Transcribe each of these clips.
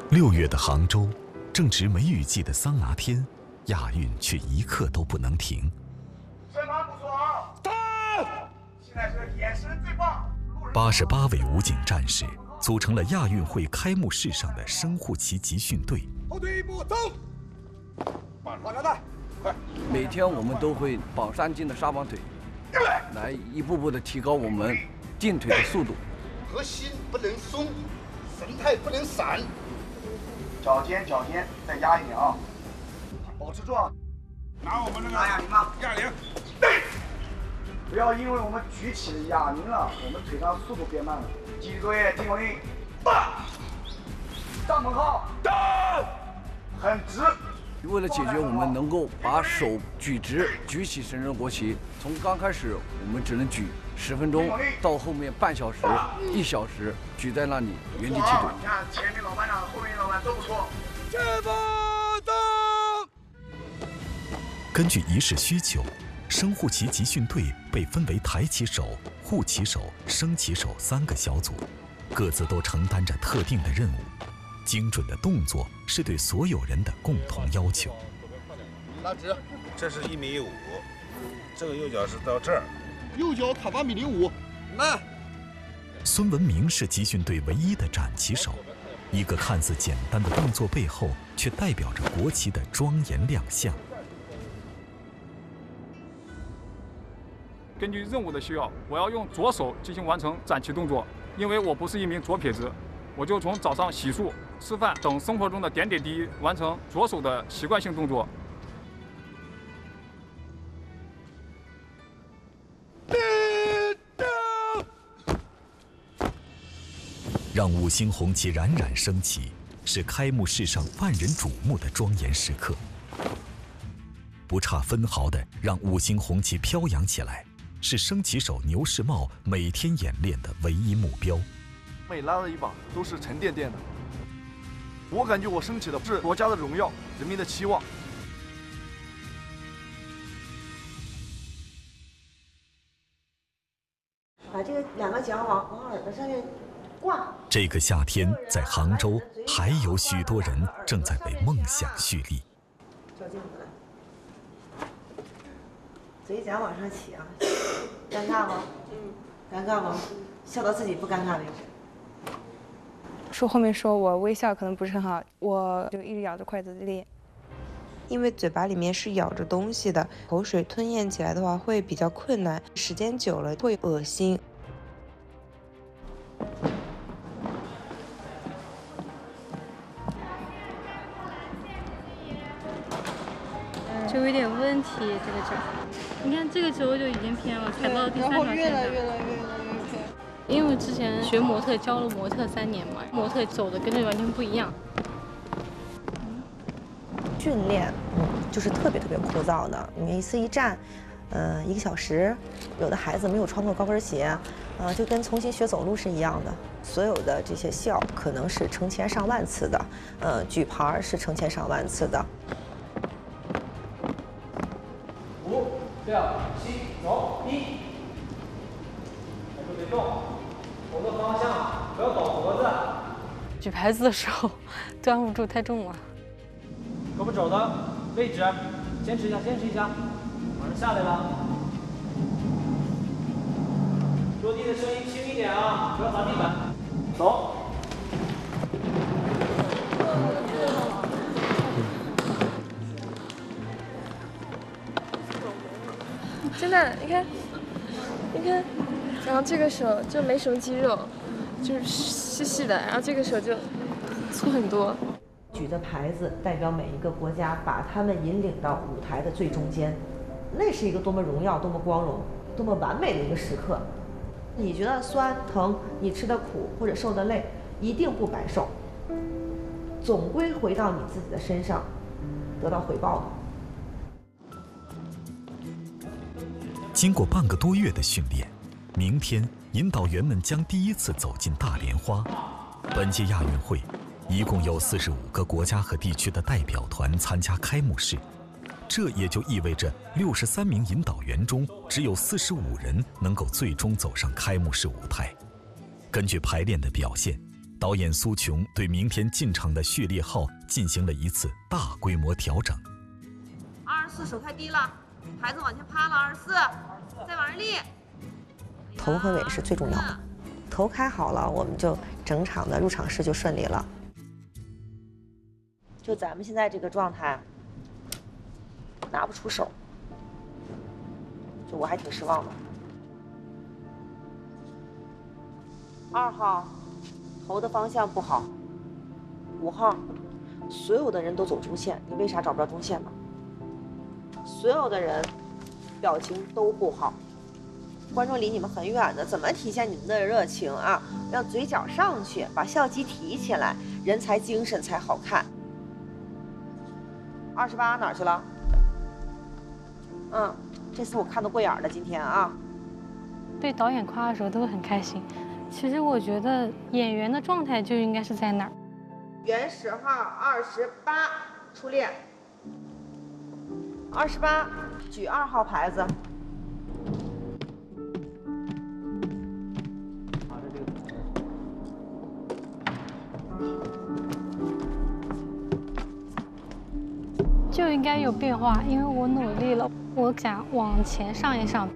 6月的杭州，正值梅雨季的桑拿天，亚运却一刻都不能停。 身旁不错啊！打！现在是眼神最棒。 88位武警战士组成了亚运会开幕式上的升护旗集训队。 后退一步，走！绑腰带，快！ 每天我们都会绑3斤的沙绑腿，来一步步的提高我们进腿的速度。 核心不能松，神态不能散。脚尖，再压一点啊！保持住啊！拿我们那个哑铃吗？哑铃。对。不要因为我们举起了哑铃了，我们腿上速度变慢了。继续作业，听口令。帐篷号，很直。 为了解决我们能够把手举直、举起神圣国旗，从刚开始我们只能举10分钟，到后面半小时、1小时，举在那里原地踢腿。 你看前面老班长、后面老班都不错。前方到。 根据仪式需求，升护旗集训队被分为抬旗手、护旗手、升旗手3个小组，各自都承担着特定的任务。精准的动作是对所有人的共同要求。 拉直，这是1.5米，这个右脚是到这儿， 右脚卡8.05米。慢。 孙文明是集训队唯一的展旗手，一个看似简单的动作背后，却代表着国旗的庄严亮相。 根据任务的需要，我要用左手进行完成展旗动作，因为我不是一名左撇子，我就从早上洗漱、吃饭等生活中的点点滴滴完成左手的习惯性动作。 让5星红旗冉冉升起，是开幕式上万人瞩目的庄严时刻。不差分毫的让5星红旗飘扬起来，是升旗手牛世茂每天演练的唯一目标。 每拉了一把都是沉甸甸的，我感觉我升起的是国家的荣耀，人民的期望。 把这个2个桨往耳朵上面挂。 这个夏天，在杭州，还有许多人正在为梦想蓄力。 照镜子来，嘴角往上起啊，尴尬吗？尴尬吗？笑到自己不尴尬为止。 书后面说我微笑可能不是很好，我就一直咬着筷子练。 因为嘴巴里面是咬着东西的，口水吞咽起来的话会比较困难，时间久了会恶心。 就有点问题，这个脚。你看这个球就已经偏了，踩到第3条线上。然后越来越偏。因为之前学模特教了模特3年嘛，模特走的跟这完全不一样。 训练，就是特别枯燥的。你一次一站，1个小时，有的孩子没有穿过高跟鞋，就跟重新学走路是一样的。所有的这些笑可能是成千上万次的，举牌是成千上万次的。 5、6、7、走，1。别动，头的方向不要倒脖子。 举牌子的时候端不住，太重了。 胳膊肘的位置，坚持一下，马上下来了。落地的声音轻一点啊，不要砸地板。走。 真的，你看，然后这个手就没什么肌肉，就是细细的，然后这个手就粗很多。 举的牌子代表每一个国家，把他们引领到舞台的最中间，那是一个多么荣耀、多么光荣、多么完美的一个时刻。你觉得酸疼，你吃的苦或者受的累，一定不白受，总归回到你自己的身上，得到回报的。 经过半个多月的训练，明天引导员们将第一次走进大莲花。本届亚运会一共有45个国家和地区的代表团参加开幕式，这也就意味着63名引导员中只有45人能够最终走上开幕式舞台。根据排练的表现， 导演苏琼对明天进场的序列号进行了一次大规模调整。 24手太低了，孩子往前趴了，24，再往上立。头和尾是最重要的，头开好了，我们就整场的入场式就顺利了。就咱们现在这个状态，拿不出手，就我还挺失望的。2号，头的方向不好。5号，所有的人都走中线，你为啥找不着中线呢？所有的人表情都不好，观众离你们很远的，怎么体现你们的热情啊？让嘴角上去，把笑肌提起来，人才精神才好看。28哪儿去了？这次我看得过眼了，今天啊。 被导演夸的时候都会很开心。其实我觉得演员的状态就应该是在哪儿？ 原10号28出列。28举2号牌子。 就应该有变化，因为我努力了，我想往前上一上。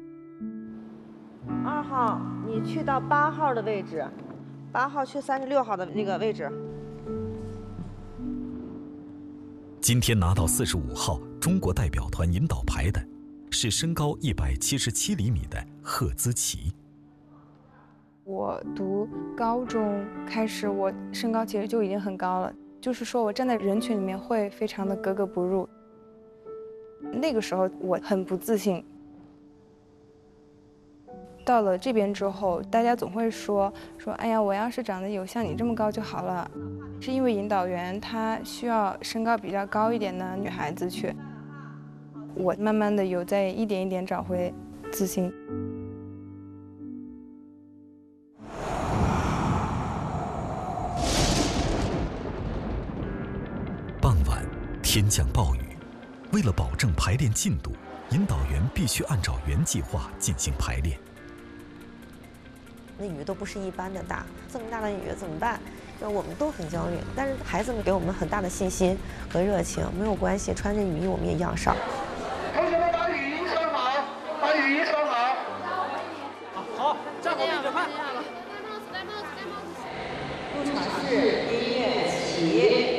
2号，你去到8号的位置，8号去36号的那个位置。 今天拿到45号中国代表团引导牌的是身高177厘米的贺姿琪。 我读高中开始，我身高其实就已经很高了，就是说我站在人群里面会非常的格格不入。那个时候我很不自信。到了这边之后，大家总会说，哎呀，我要是长得有像你这么高就好了。是因为引导员他需要身高比较高一点的女孩子去。我慢慢的有在一点一点找回自信。 傍晚，天降暴雨，为了保证排练进度，引导员必须按照原计划进行排练。 那雨都不是一般的大，这么大的雨怎么办？那我们都很焦虑，但是孩子们给我们很大的信心和热情，没有关系，穿着雨衣我们也一样上。 同学们把雨衣穿好，把雨衣穿好。 好，站好立着看。 入场式，音乐起。